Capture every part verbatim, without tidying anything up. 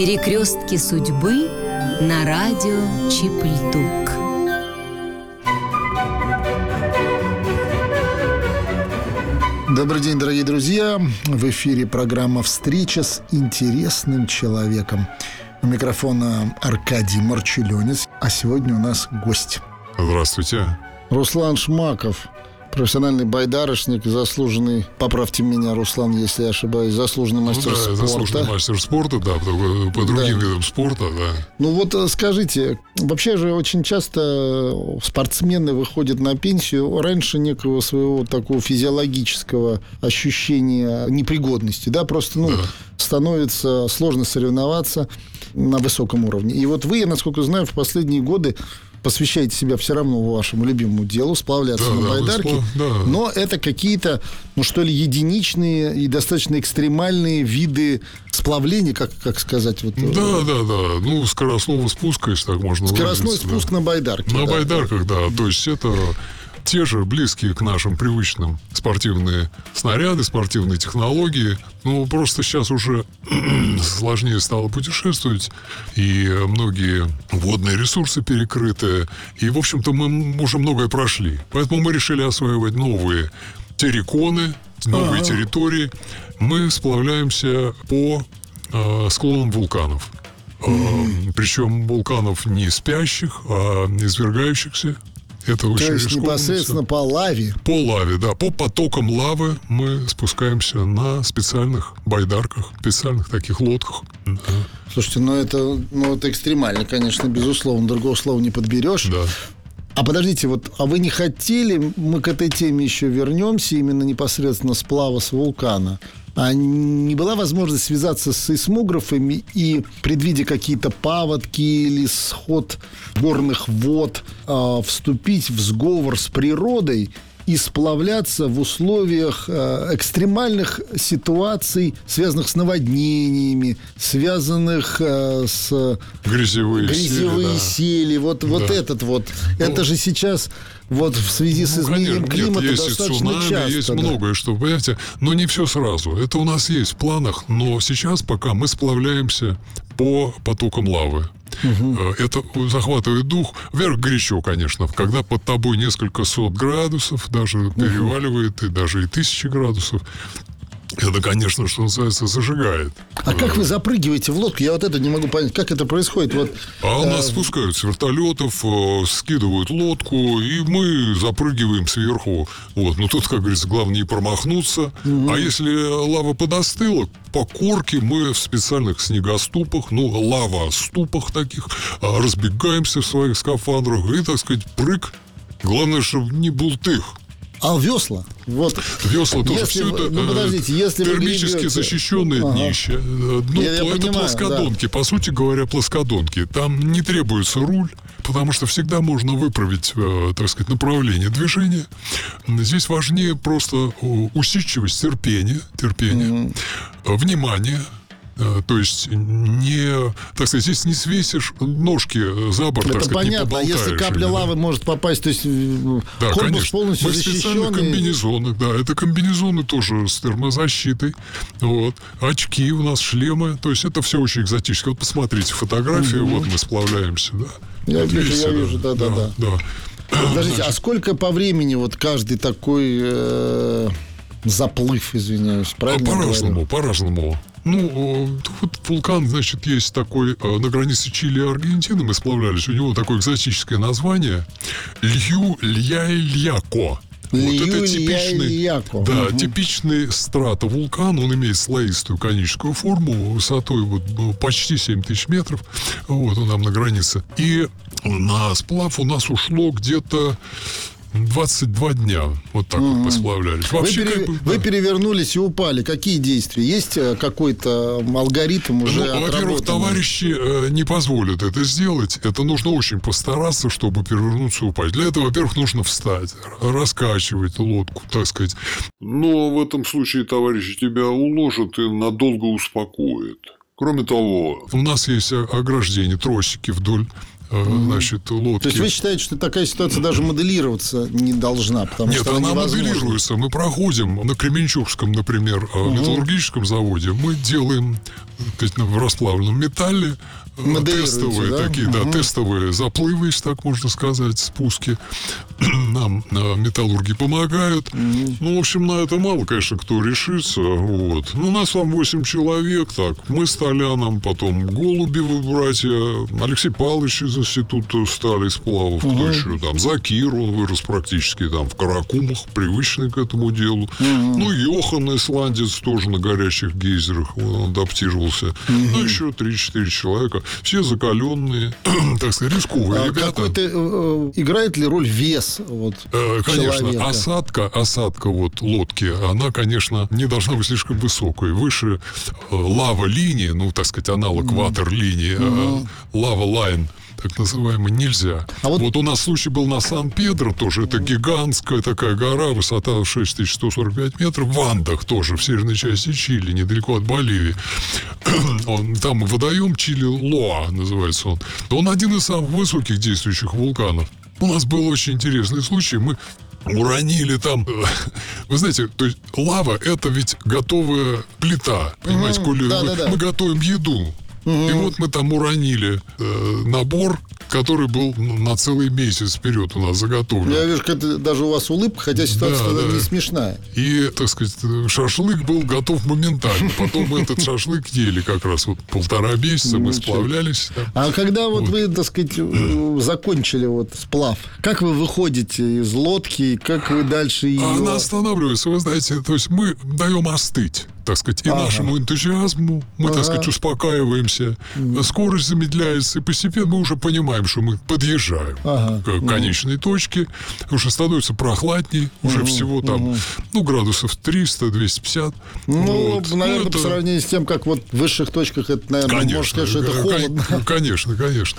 Перекрестки судьбы на радио Чип-Льдук. Добрый день, дорогие друзья. В эфире программа «Встреча с интересным человеком». У микрофона Аркадий Марчелёнец. А сегодня у нас гость. Здравствуйте. Руслан Шмаков, профессиональный байдарочник, заслуженный, поправьте меня, Руслан, если я ошибаюсь, заслуженный мастер ну, да, спорта. Заслуженный мастер спорта, да, по, по другим да. видам спорта, да. Ну вот скажите, вообще же очень часто спортсмены выходят на пенсию раньше некого своего такого физиологического ощущения непригодности, да, просто, ну, да. становится сложно соревноваться на высоком уровне. И вот вы, я, насколько знаю, в последние годы посвящаете себя все равно вашему любимому делу, сплавляться да, на да, байдарке. Да. Но это какие-то, ну что ли, единичные и достаточно экстремальные виды сплавления, как, как сказать. Вот, да, да, да. Ну, скоростного спуска, если так можно выразиться. Скоростной спуск да. на байдарке. На да. байдарках, да. То есть это те же близкие к нашим привычным спортивные снаряды, спортивные технологии. Ну, просто сейчас уже сложнее стало путешествовать, и многие водные ресурсы перекрыты. И, в общем-то, мы уже многое прошли. Поэтому мы решили осваивать новые терриконы, новые ага. территории. Мы сплавляемся по э, склонам вулканов. Mm. Э, причем вулканов не спящих, а извергающихся. Это То очень есть рискованно. Непосредственно по лаве? По лаве, да. По потокам лавы мы спускаемся на специальных байдарках, специальных таких лодках. Да. Слушайте, ну это, ну это экстремально, конечно, безусловно. Другого слова не подберешь. Да. А подождите, вот, а вы не хотели, мы к этой теме еще вернемся, именно непосредственно сплава с вулкана. А не была возможность связаться с сейсмографами и, предвидя какие-то паводки или сход горных вод, э, вступить в сговор с природой и сплавляться в условиях э, экстремальных ситуаций, связанных с наводнениями, связанных э, с... Грязевые, грязевые сели, сели. да. Вот, да. вот этот вот. Ну, это же сейчас... Вот в связи с изменением ну, климата нет, есть достаточно цунами, часто. Есть да. многое, что, понимаете, но не все сразу. Это у нас есть в планах, но сейчас пока мы сплавляемся по потокам лавы. Угу. Это захватывает дух. Вверх горячо, конечно. Когда под тобой несколько сот градусов, даже переваливает, и даже и тысячи градусов. Это, конечно, что называется, зажигает. А как вы запрыгиваете в лодку? Я вот это не могу понять. Как это происходит? Вот, а у нас э... спускают с вертолетов, э, скидывают лодку, и мы запрыгиваем сверху. Вот. Но тут, как говорится, главное не промахнуться. Угу. А если лава подостыла, по корке мы в специальных снегоступах, ну, лава-ступах таких, разбегаемся в своих скафандрах и, так сказать, прыг. Главное, чтобы не бултых. А весла? Вот. Весла тоже. Если все вы, это ну, подождите, если термически гребете... защищенные ага. днища. Ну, я, я это понимаю, плоскодонки. Да. По сути говоря, плоскодонки. Там не требуется руль, потому что всегда можно выправить, так сказать, направление движения. Здесь важнее просто усидчивость, терпение, терпение, угу. внимание. То есть не, так сказать, здесь не свесишь ножки за борт, это так сказать, понятно, а если капля да. лавы может попасть, то есть да, корпус конечно. полностью Мы защищенный. Мы в специальных комбинезонах, да, это комбинезоны тоже с термозащитой, вот, очки у нас, шлемы, то есть это все очень экзотически. Вот посмотрите фотографии, угу. вот мы сплавляемся, да. Я вот вижу, видите, я вижу, да, да, да. да. Подождите, Значит, а сколько по времени вот каждый такой э, заплыв, извиняюсь, правильно? А по-разному, говорю? по-разному. Ну, вот вулкан, значит, есть такой на границе Чили и Аргентины, мы сплавлялись, у него такое экзотическое название Лью-Лья-Льяко. Вот это типичный, да, угу. типичный стратовулкан, он имеет слоистую коническую форму, высотой вот почти семь тысяч метров, вот он там на границе. И на сплав у нас ушло где-то двадцать два дня. Вот так mm-hmm. вот мы сплавлялись. Вообще, вы, пере... как бы, вы да. перевернулись и упали. Какие действия? Есть какой-то алгоритм уже ну, отработанный? Во-первых, товарищи э, не позволят это сделать. Это нужно очень постараться, чтобы перевернуться и упасть. Для этого, во-первых, нужно встать, раскачивать лодку, так сказать. Но в этом случае товарищи тебя уложат и надолго успокоят. Кроме того, у нас есть ограждение, тросики вдоль mm-hmm. значит, лодки. То есть вы считаете, что такая ситуация даже моделироваться не должна? Потому Нет, что она невозможно. моделируется. Мы проходим на Кременчугском, например, mm-hmm. металлургическом заводе. Мы делаем, так сказать, в расплавленном металле тестовые, да? такие, uh-huh. да, тестовые заплывы, если так можно сказать, спуски. Нам а, металлурги помогают. Uh-huh. Ну, в общем, на это мало, конечно, кто решится. Вот. Ну, нас там восемь человек, так. Мы с Толяном, потом Голубевы братья, Алексей Павлович из института стали сплавов, uh-huh. кто еще там, Закир, он вырос практически там в Каракумах, привычный к этому делу. Uh-huh. Ну, Йохан, исландец, тоже на горячих гейзерах, он адаптировался. Uh-huh. Ну, еще три-четыре человека. Все закаленные, так сказать, рисковые а ребята. Какой-то, э, играет ли роль вес вот, э, конечно, человека? осадка, осадка вот лодки, она, конечно, не должна быть слишком высокой. Выше э, лава-линии, ну, так сказать, аналог mm. ватер-линии, mm-hmm. э, лава-лайн, так называемый, нельзя. А вот... вот у нас случай был на Сан-Педро, тоже это гигантская такая гора, высота шесть тысяч сто сорок пять метров, в Андах тоже, в северной части Чили, недалеко от Боливии. Он, там водоем Чили-Лоа называется он. Он один из самых высоких действующих вулканов. У нас был очень интересный случай, мы уронили там... Вы знаете, то есть лава — это ведь готовая плита, понимаете, mm-hmm. коли да, мы, да, да. мы готовим еду. Mm-hmm. И вот мы там уронили э, набор, который был на целый месяц вперед у нас заготовлен. Я вижу, это даже у вас улыбка, хотя ситуация да, да. не смешная. И, так сказать, шашлык был готов моментально. Потом мы этот шашлык ели как раз вот полтора месяца, мы сплавлялись. А когда вот вы, так сказать, закончили вот сплав, как вы выходите из лодки, как вы дальше ее... Она останавливается, вы знаете, то есть мы даем остыть, так сказать, и ага. нашему энтузиазму, мы, ага. так сказать, успокаиваемся, mm. скорость замедляется, и постепенно мы уже понимаем, что мы подъезжаем ага. к конечной mm. точке, уже становится прохладней, mm. уже всего там, mm. ну, градусов триста - двести пятьдесят. Ну, вот. наверное, ну, это... по сравнению с тем, как вот в высших точках, это, наверное, конечно, можно сказать, что это холодно. Конечно, конечно.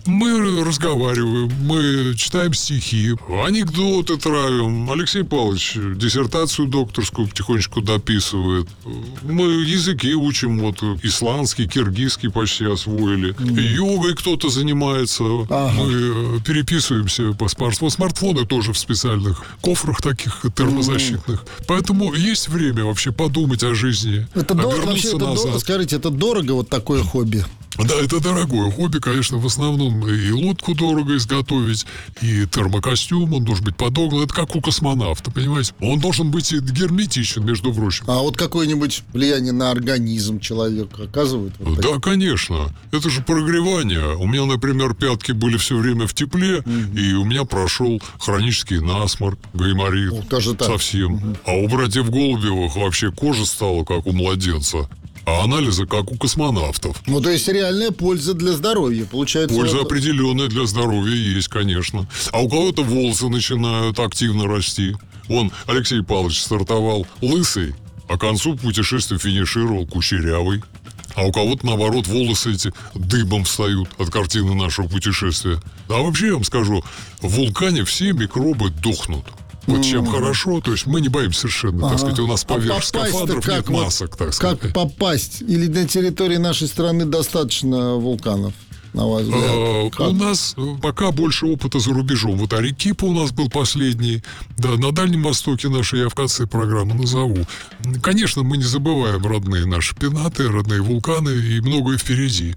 Мы разговариваем, мы читаем стихи, анекдоты травим. Алексей Павлович диссертацию докторскую потихонечку дописывает. Мы языки учим, вот исландский, киргизский почти освоили. Mm. Йогой кто-то занимается. Ага. Мы переписываемся по смартфону. Смартфоны тоже в специальных кофрах таких термозащитных. Mm. Поэтому есть время вообще подумать о жизни. Это дорого, вообще, это дорого, скажите, это дорого вот такое хобби? Да, это дорогое хобби, конечно, в основном и лодку дорого изготовить, и термокостюм, он должен быть подогнан. Это как у космонавта, понимаете? Он должен быть герметичен, между прочим. А вот какое-нибудь влияние на организм человека оказывает? Вот да, конечно. Это же прогревание. У меня, например, пятки были все время в тепле, угу. и у меня прошел хронический насморк, гайморит. Вот, совсем. Угу. А у братьев Голубевых вообще кожа стала, как у младенца. А анализы, как у космонавтов. Ну, то есть реальная польза для здоровья, получается. Польза это... определенная для здоровья есть, конечно. А у кого-то волосы начинают активно расти. Вон, Алексей Павлович стартовал лысый, а к концу путешествия финишировал кучерявый. А у кого-то, наоборот, волосы эти дыбом встают от картины нашего путешествия. А вообще, я вам скажу, в вулкане все микробы дохнут. Вот чем mm-hmm. хорошо, то есть мы не боимся совершенно, ага. так сказать, у нас поверх а скафандров нет вот, масок, так сказать. Как попасть? Или на территории нашей страны достаточно вулканов, на ваш взгляд? А, у нас пока больше опыта за рубежом. Вот Арекипа у нас был последний. Да, на Дальнем Востоке нашей я в конце программы назову. Конечно, мы не забываем родные наши пенаты, родные вулканы, и многое впереди.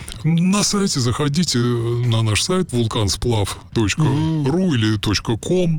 На сайте заходите на наш сайт вулкансплав точка ру или .ком,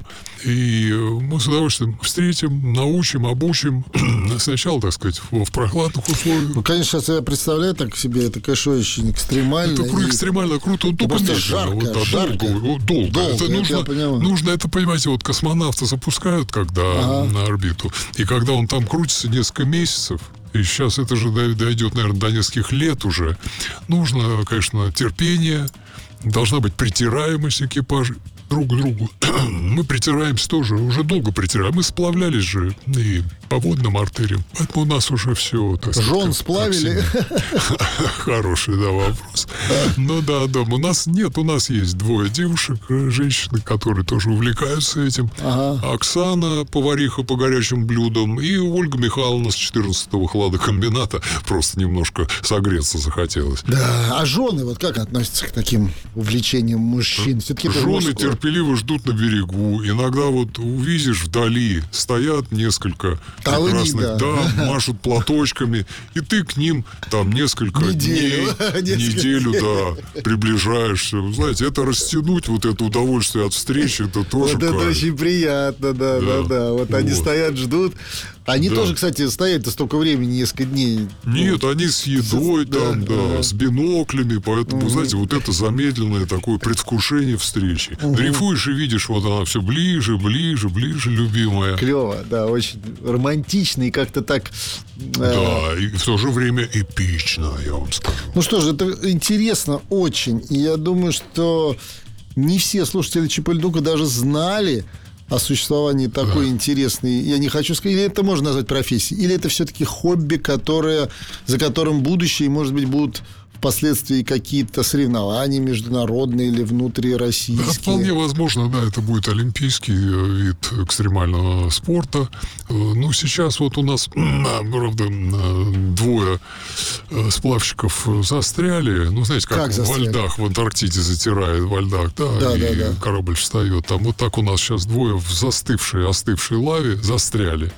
и мы с удовольствием встретим, научим, обучим. Сначала, так сказать, в прохладных условиях. Ну, конечно, сейчас я представляю так себе, это, конечно, очень экстремально. Это и... экстремально круто, только просто жарко, вот, да, жарко. Долго, долго. долго это нужно, нужно, это, понимаете, вот космонавта запускают, когда ага. на орбиту, и когда он там крутится несколько месяцев, и сейчас это же дойдет, наверное, до нескольких лет уже. Нужно, конечно, терпение, должна быть притираемость экипажа. друг к другу. Мы притираемся тоже, уже долго притираем. Мы сплавлялись же и по водным артериям. Поэтому у нас уже все... Так сказать, Жен как- сплавили? Хороший, да, вопрос. Ну да, да, у нас нет, у нас есть двое девушек, э, женщины, которые тоже увлекаются этим. Ага. Оксана, повариха по горячим блюдам, и Ольга Михайловна с четырнадцатого хладокомбината. Просто немножко согреться захотелось. Да, а жены вот как относятся к таким увлечениям мужчин? Все-таки это Жены мужское. терпеливо ждут на берегу. Иногда вот увидишь вдали, стоят несколько Толни, прекрасных да. дам, машут платочками, и ты к ним там несколько Неделю. дней, Несколько неделю, дней. да, приближаешься. Вы знаете, это растянуть вот это удовольствие от встречи, это тоже Вот это кайф. очень приятно, да, да, Да. да. Вот они Вот. стоят, ждут. Они Да. тоже, кстати, стоят-то столько времени, несколько дней. Нет, они с едой Да, там, да, ага. с биноклями, поэтому, знаете, вот это замедленное такое предвкушение встречи. Дрейфуешь и видишь, вот она все ближе, ближе, ближе, любимая. Клево, да, очень романтично и как-то так... э, Да, и в то же время эпично, я вам скажу. Ну что же, это интересно очень. И я думаю, что не все слушатели Чипульдука даже знали о существовании такой Да. интересной, я не хочу сказать, или это можно назвать профессией, или это все-таки хобби, которое, за которым будущее, может быть, будут впоследствии какие-то соревнования международные или Да, внутрироссийские. вполне возможно, да, это будет олимпийский э, вид экстремального спорта. Э, Ну, сейчас вот у нас, а, правда, э, двое э, сплавщиков застряли. Ну, знаете, как, Как во застряли? льдах в Антарктиде затирает, во льдах, да, Да, и да, да. корабль встает. Там вот так у нас сейчас двое в застывшей, остывшей лаве застряли.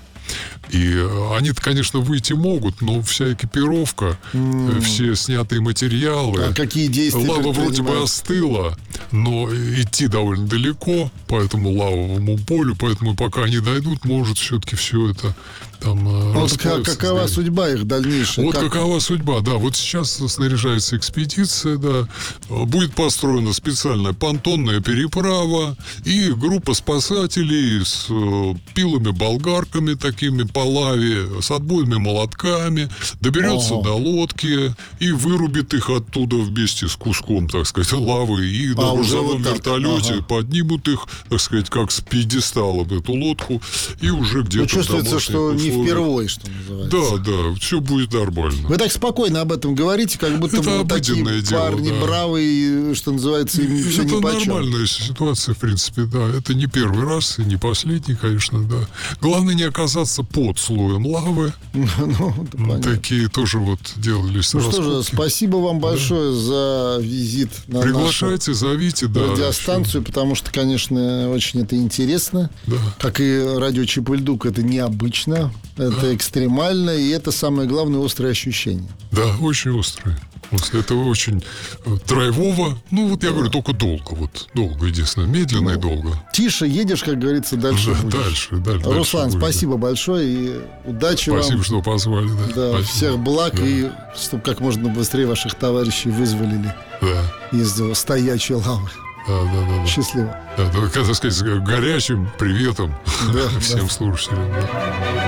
И э, они-то, конечно, выйти могут, но вся экипировка, э, все снятые материалы... А какие действия Лава вроде бы предпринимаются? остыла, но идти довольно далеко по этому лавовому полю, поэтому пока они дойдут, может все-таки все это там э, Вот как- расплавиться, какова сделать. судьба их дальнейшая? Вот Как- какова судьба, да. Вот сейчас снаряжается экспедиция, да. Будет построена специальная понтонная переправа и группа спасателей с э, пилами-болгарками такими по лаве, с отбойными молотками, доберется Ого. до лодки и вырубит их оттуда вместе с куском, так сказать, лавы. И А, на уже грузовом вот так, вертолете ага. поднимут их, так сказать, как с пьедестала эту лодку, и уже где-то Ну, в чувствуется, домашних что не условиях. впервые, что называется. Да, да, все будет нормально. Вы так спокойно об этом говорите, как будто Это вы такие обыденное дело, парни да. бравые, что называется, им все Это нипочем. нормальная ситуация, в принципе, да. Это не первый раз и не последний, конечно, да. Главное не оказаться под слоем лавы. Ну, это понятно. Такие тоже вот делались Ну что же, раскопки. спасибо вам большое за визит на нашу Приглашайте, зовите, да. радиостанцию, потому что, конечно, очень это интересно. Да. Как и радио Чипульдук, это необычно, это экстремально, и это самое главное острое ощущение. Да, очень острые. Вот это очень э, драйвово. Ну, вот я говорю, только долго. Вот долго, единственное. Медленно и долго. Тише едешь, как говорится, дальше Да, будешь. дальше, дальше. Руслан, дальше будет, спасибо большое и удачи да. Спасибо, вам. что позвали. Да, Да, Спасибо. всех благ Да. и чтобы как можно быстрее ваших товарищей вызволили Да, из стоячей лавы. да, да, да. да. Счастливо. Да, да, как сказать, с горячим приветом Да, всем да. слушателям. Да.